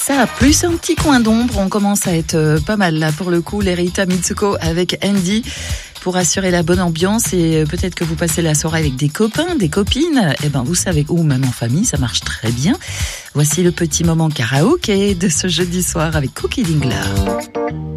ça, plus un petit coin d'ombre. On commence à être pas mal là pour le coup. Les Rita Mitsuko avec Andy pour assurer la bonne ambiance et peut-être que vous passez la soirée avec des copains, des copines. Eh ben, vous savez, ou même en famille, ça marche très bien. Voici le petit moment karaoké de ce jeudi soir avec Cookie Dingler.